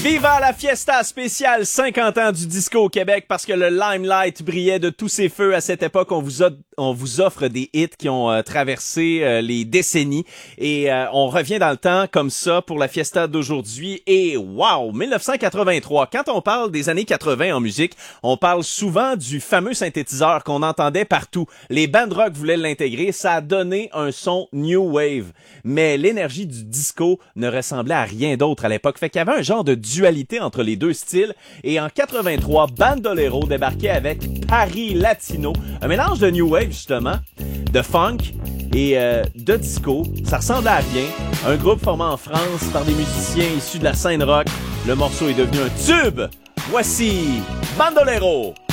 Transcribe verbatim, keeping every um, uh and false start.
Viva la fiesta spéciale cinquante ans du disco au Québec parce que le limelight brillait de tous ses feux à cette époque. On vous a, on vous offre des hits qui ont euh, traversé euh, les décennies et euh, on revient dans le temps comme ça pour la fiesta d'aujourd'hui. Et wow, dix-neuf cent quatre-vingt-trois. Quand on parle des années quatre-vingts en musique, on parle souvent du fameux synthétiseur qu'on entendait partout. Les bands rock voulaient l'intégrer, ça a donné un son new wave. Mais l'énergie du disco ne ressemblait à rien d'autre à l'époque. Fait qu'il y avait un genre de dualité entre les deux styles. Et en quatre-vingt-trois, Bandolero débarquait avec Paris Latino, un mélange de new wave justement, de funk et euh, de disco. Ça ressemblait à rien. Un groupe formé en France par des musiciens issus de la scène rock. Le morceau est devenu un tube. Voici Bandolero.